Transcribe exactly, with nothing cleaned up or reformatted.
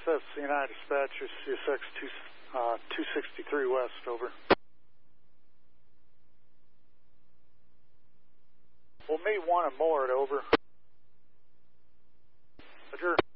S C N I dispatcher, C S X two sixty-three West, over. We'll meet one and more at over. Roger.